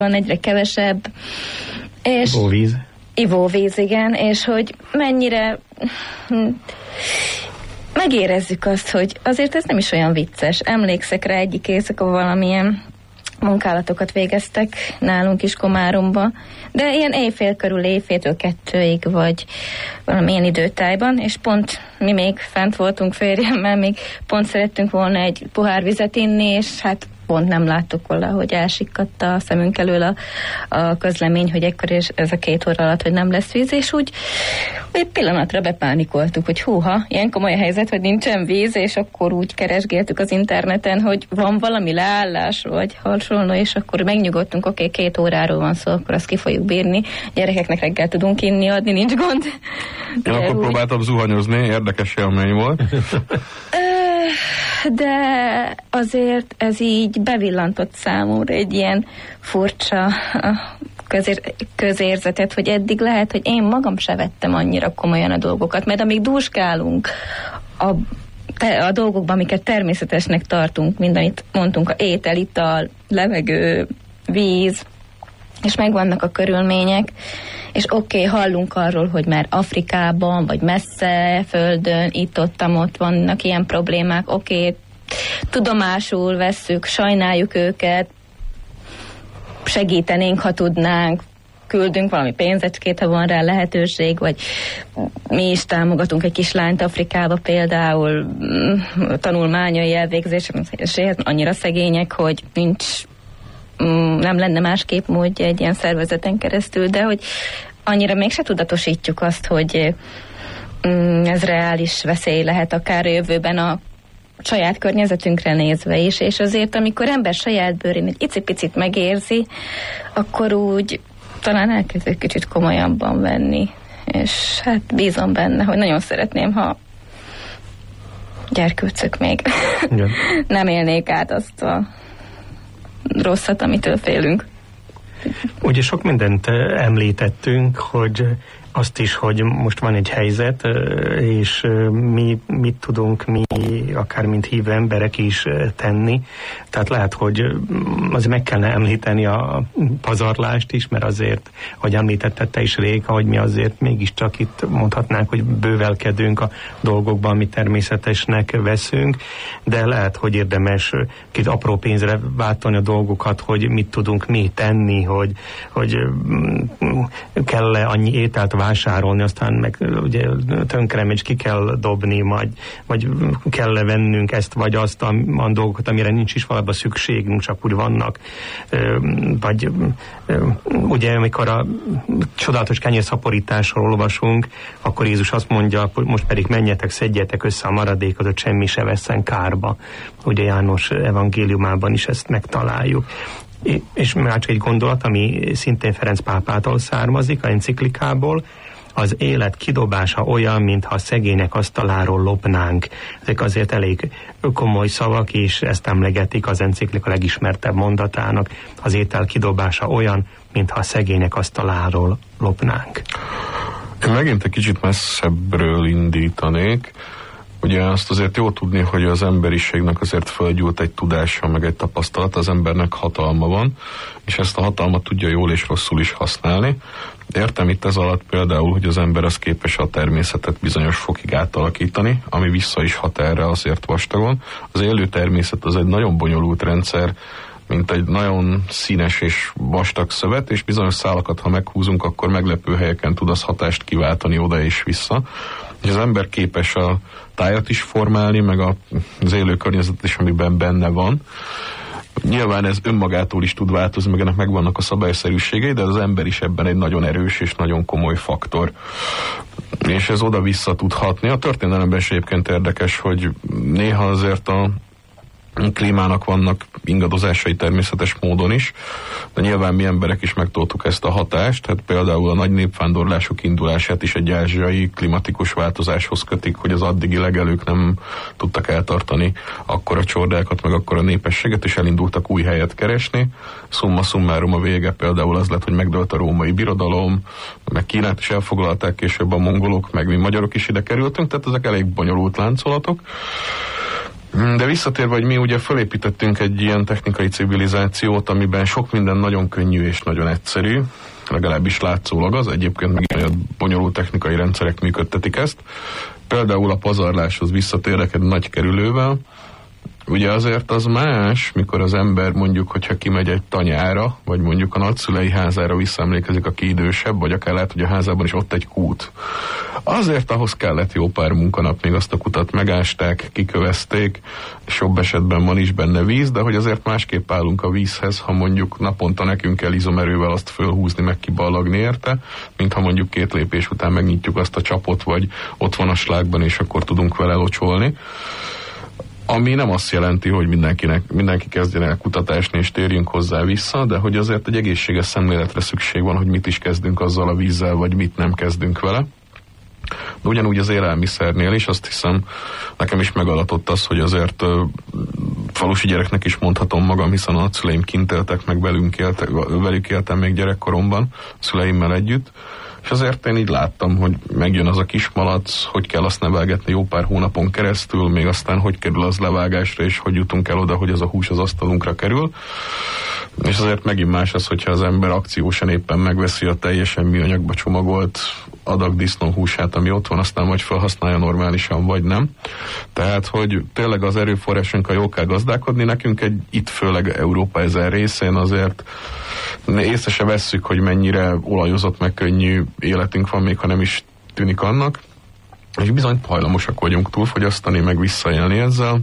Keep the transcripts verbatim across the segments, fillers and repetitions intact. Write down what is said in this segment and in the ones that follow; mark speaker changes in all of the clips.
Speaker 1: van egyre kevesebb. És
Speaker 2: ivóvíz.
Speaker 1: Ivóvíz, igen, és hogy mennyire megérezzük azt, hogy azért ez nem is olyan vicces. Emlékszek rá egyik éjszaka valamilyen munkálatokat végeztek nálunk is Komáromba, de ilyen éjfél körül, éjféltől kettőig, vagy valamilyen időtájban, és pont mi még fent voltunk férjemmel, még pont szerettünk volna egy pohár vizet inni, és hát pont nem láttuk valahogy elsikkadt a szemünk elől a, a közlemény, hogy ekkor és ez a két óra alatt, hogy nem lesz víz, és úgy egy pillanatra bepánikoltuk, hogy húha, ilyen komoly helyzet, hogy nincsen víz, és akkor úgy keresgéltük az interneten, hogy van valami leállás, vagy hasonló, és akkor megnyugodtunk, oké, okay, két óráról van szó, akkor azt ki fogjuk bírni, gyerekeknek reggel tudunk inni, adni, nincs gond.
Speaker 3: Én akkor úgy... próbáltam zuhanyozni, érdekes élmény volt.
Speaker 1: De azért ez így bevillantott számomra egy ilyen furcsa közér, közérzetet, hogy eddig lehet, hogy én magam se vettem annyira komolyan a dolgokat, mert amíg dúskálunk a, a dolgokban, amiket természetesnek tartunk, mindenit mondtunk, a étel, ital, levegő, víz, és megvannak a körülmények, és oké, okay, hallunk arról, hogy már Afrikában, vagy messze földön, itt-ott, ott vannak ilyen problémák, oké, okay, tudomásul vesszük, sajnáljuk őket, segítenénk, ha tudnánk, küldünk valami pénzecskét, ha van rá lehetőség, vagy mi is támogatunk egy kislányt Afrikába például tanulmányai elvégzésre, annyira szegények, hogy nincs nem lenne másképp módja egy ilyen szervezeten keresztül, de hogy annyira mégse tudatosítjuk azt, hogy ez reális veszély lehet akár a jövőben a saját környezetünkre nézve is, és azért amikor ember saját bőrén egy icipicit megérzi, akkor úgy talán elkezdődik kicsit komolyabban venni, és hát bízom benne, hogy nagyon szeretném, ha gyerkőcök még nem élnék át azt a rosszat, amitől félünk.
Speaker 2: Ugye sok mindent említettünk, hogy azt is, hogy most van egy helyzet, és mi mit tudunk mi, akár mint hívő emberek is tenni. Tehát lehet, hogy az meg kellene említeni a pazarlást is, mert azért, hogy említetted te is, Réka, hogy mi azért mégiscsak itt mondhatnánk, hogy bővelkedünk a dolgokban, amit természetesnek veszünk, de lehet, hogy érdemes kicsit apró pénzre váltani a dolgokat, hogy mit tudunk mi tenni, hogy, hogy kell-e annyi ételt vásárolni, aztán meg ugye tönkre megy, ki kell dobni, vagy, vagy kell vennünk ezt, vagy azt a, a dolgokat, amire nincs is valóban szükségünk, csak úgy vannak. Vagy ugye, amikor a csodálatos kenyérszaporításról olvasunk, akkor Jézus azt mondja, most pedig menjetek, szedjetek össze a maradékot, hogy semmi se vesszen kárba. Ugye János evangéliumában is ezt megtaláljuk. És már csak egy gondolat, ami szintén Ferenc pápától származik, a enciklikából, az élet kidobása olyan, mintha a szegények asztaláról lopnánk. Ezek azért elég komoly szavak, és ezt emlegetik az enciklika legismertebb mondatának. Az étel kidobása olyan, mintha a szegények asztaláról lopnánk.
Speaker 3: Én megint egy kicsit messzebbről indítanék. Ugye azt azért jó tudni, hogy az emberiségnek azért fölgyújt egy tudása, meg egy tapasztalat, az embernek hatalma van, és ezt a hatalmat tudja jól és rosszul is használni. Értem itt ez alatt például, hogy az ember az képes a természetet bizonyos fokig átalakítani, ami vissza is hat erre azért vastagon. Az élő természet az egy nagyon bonyolult rendszer, mint egy nagyon színes és vastag szövet, és bizonyos szálakat, ha meghúzunk, akkor meglepő helyeken tud az hatást kiváltani oda és vissza. És az ember képes a tájat is formálni, meg az élő környezetet is, amiben benne van. Nyilván ez önmagától is tud változni, meg ennek megvannak a szabályszerűségei, de az ember is ebben egy nagyon erős és nagyon komoly faktor. És ez oda-vissza tud hatni. A történelemben is egyébként érdekes, hogy néha azért a klímának vannak ingadozásai természetes módon is, de nyilván mi emberek is megtoltuk ezt a hatást, tehát például a nagy népvándorlások indulását is egy ázsiai klimatikus változáshoz kötik, hogy az addigi legelők nem tudtak eltartani akkora csordákat, meg akkora népességet, és elindultak új helyet keresni. Summa summarum a vége például az lett, hogy megdőlt a római birodalom, meg Kínát is elfoglalták később a mongolok, meg mi magyarok is ide kerültünk, tehát ezek elég bonyolult láncolatok. De visszatérve, hogy mi ugye felépítettünk egy ilyen technikai civilizációt, amiben sok minden nagyon könnyű és nagyon egyszerű, legalábbis látszólag az, egyébként meg olyan bonyolult technikai rendszerek működtetik ezt. Például a pazarláshoz visszatérek egy nagy kerülővel. Ugye azért az más, mikor az ember mondjuk, hogyha kimegy egy tanyára, vagy mondjuk a nagyszülei házára visszaemlékezik, aki idősebb, vagy akár lehet, hogy a házában is ott egy kút. Azért ahhoz kellett jó pár munkanap, még azt a kutat megásták, kikövezték, és jobb esetben van is benne víz, de hogy azért másképp állunk a vízhez, ha mondjuk naponta nekünk kell izomerővel azt fölhúzni, meg kiballagni érte, mint ha mondjuk két lépés után megnyitjuk azt a csapot, vagy ott van a slágban, és akkor tudunk vele locsolni. Ami nem azt jelenti, hogy mindenkinek, mindenki kezdjen el kutatásni és térjünk hozzá vissza, de hogy azért egy egészséges szemléletre szükség van, hogy mit is kezdünk azzal a vízzel, vagy mit nem kezdünk vele. De ugyanúgy az élelmiszernél is, azt hiszem, nekem is megadatott az, hogy azért uh, falusi gyereknek is mondhatom magam, hiszen a nagyszüleim kint éltek, meg velünk éltek, velük éltem még gyerekkoromban, a szüleimmel együtt, és azért én így láttam, hogy megjön az a kismalac, hogy kell azt nevelgetni jó pár hónapon keresztül, még aztán hogy kerül az levágásra, és hogy jutunk el oda, hogy az a hús az asztalunkra kerül. És azért megint más az, hogyha az ember akciósan éppen megveszi a teljesen műanyagba csomagolt adag disznóhúsát, ami ott van, aztán vagy felhasználja normálisan, vagy nem. Tehát, hogy tényleg az erőforrásunkkal jól kell gazdálkodni, nekünk egy itt főleg Európa ezen részén azért észre se vesszük, hogy mennyire olajozott, meg könnyű életünk van, még ha nem is tűnik annak, és bizony hajlamosak vagyunk túlfogyasztani, meg visszaélni ezzel,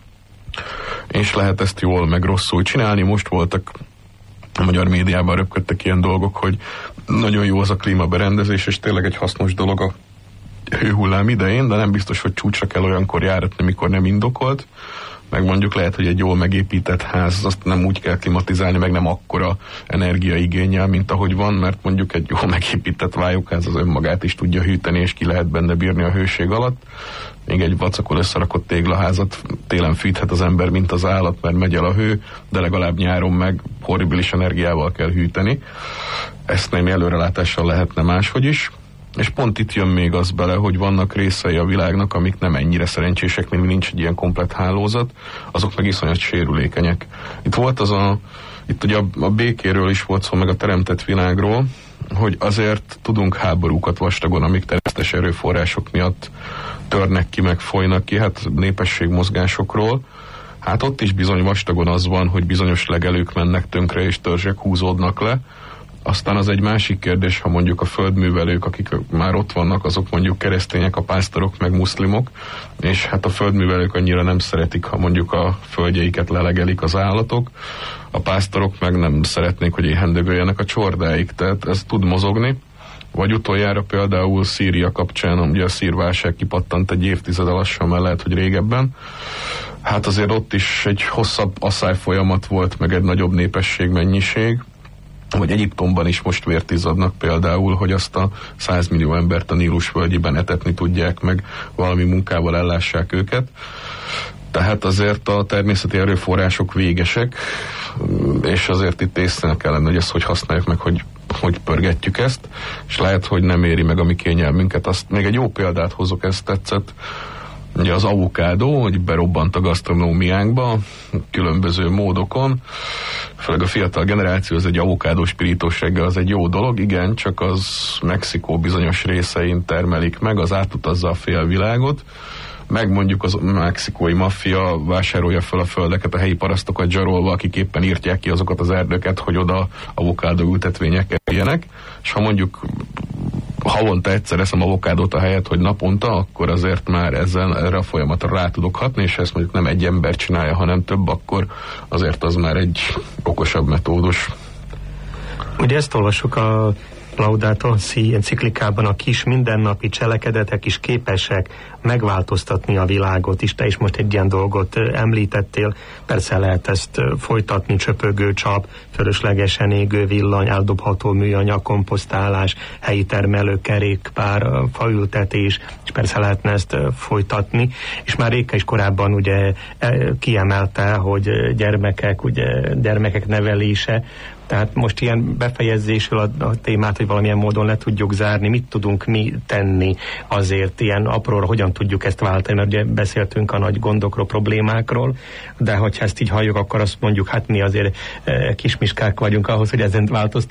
Speaker 3: és lehet ezt jól, meg rosszul csinálni. Most voltak a magyar médiában röpködtek ilyen dolgok, hogy nagyon jó az a klímaberendezés, és tényleg egy hasznos dolog a hőhullám idején, de nem biztos, hogy csúcsra kell olyankor járatni, mikor nem indokolt. Meg mondjuk lehet, hogy egy jól megépített ház, azt nem úgy kell klimatizálni, meg nem akkora energiaigénnyel, mint ahogy van, mert mondjuk egy jól megépített vályogház az önmagát is tudja hűteni, és ki lehet benne bírni a hőség alatt. Még egy vacakon összerakott téglaházat télen fűthet az ember, mint az állat, mert megy el a hő, de legalább nyáron meg horribilis energiával kell hűteni. Ezt némi előrelátással lehetne máshogy is. És pont itt jön még az bele, hogy vannak részei a világnak, amik nem ennyire szerencsések, mint nincs egy ilyen komplett hálózat, azok meg iszonyat sérülékenyek. Itt volt az a, itt ugye a, a békéről is volt szó, meg a teremtett világról, hogy azért tudunk háborúkat vastagon, amik természetes erőforrások miatt törnek ki, meg folynak ki, hát népességmozgásokról. Hát ott is bizony vastagon az van, hogy bizonyos legelők mennek tönkre, és törzsek húzódnak le. Aztán az egy másik kérdés, ha mondjuk a földművelők, akik már ott vannak, azok mondjuk keresztények, a pásztorok, meg muszlimok, és hát a földművelők annyira nem szeretik, ha mondjuk a földjeiket lelegelik az állatok, a pásztorok meg nem szeretnék, hogy éhendögöljenek a csordáik, tehát ez tud mozogni. Vagy utoljára például Szíria kapcsán, ugye a szírválság kipattant egy évtized lassan, mert lehet, hogy régebben. Hát azért ott is egy hosszabb asszályfolyamat volt, meg egy nagyobb népességmennyiség, vagy Egyiptomban is most vért izzadnak például, hogy azt a százmillió embert a Nílus völgyében etetni tudják, meg valami munkával ellássák őket. Tehát azért a természeti erőforrások végesek, és azért itt észre kellene, hogy ezt hogy használjuk meg, hogy, hogy pörgetjük ezt, és lehet, hogy nem éri meg a mi kényelmünket. Azt még egy jó példát hozok, ezt tetszett. Ugye az avokádó, hogy berobbant a gasztronómiánkba különböző módokon, főleg a fiatal generáció, az egy avokádó spirítós reggel, az egy jó dolog, igen, csak az Mexikó bizonyos részein termelik meg, az átutazza a félvilágot, meg mondjuk az mexikói maffia vásárolja fel a földeket, a helyi parasztokat zsarolva, akik éppen írtják ki azokat az erdőket, hogy oda avokádó ültetvények kerüljenek, és ha mondjuk havonta egyszer eszem avokádót a helyet, hogy naponta, akkor azért már ezzel erre a folyamatra rá tudok hatni, és ezt mondjuk nem egy ember csinálja, hanem több, akkor azért az már egy okosabb metódus.
Speaker 2: Ugye ezt olvasok a Laudato Si enciklikában, a kis mindennapi cselekedetek is képesek megváltoztatni a világot is. Te is most egy ilyen dolgot említettél. Persze lehet ezt folytatni, csöpögő csap, fölöslegesen égő villany, eldobható műanyag, komposztálás, helyi termelő, kerékpár, faültetés, és persze lehetne ezt folytatni. És már Réka is korábban ugye kiemelte, hogy gyermekek, ugye gyermekek nevelése, Tehát most ilyen befejezésül a, a témát, hogy valamilyen módon le tudjuk zárni, mit tudunk mi tenni azért ilyen apróra, hogyan tudjuk ezt váltani, mert ugye beszéltünk a nagy gondokról, problémákról, de hogyha ezt így halljuk, akkor azt mondjuk, hát mi azért e, kismiskák vagyunk ahhoz, hogy ezen változtassunk.